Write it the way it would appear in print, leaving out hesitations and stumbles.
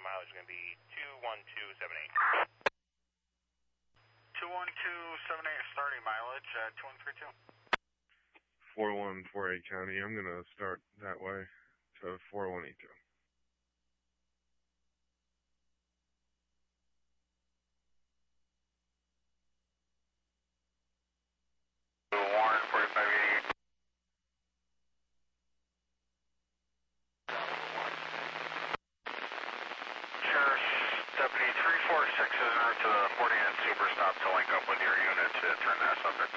mileage is going to be 21278. 21278 starting mileage, 2132. 4148 County, I'm going to start that way to 4182. Warren, 4588. Sheriff Deputy 346 is in route to the 40 and Super stop to link up with your unit to turn that subject.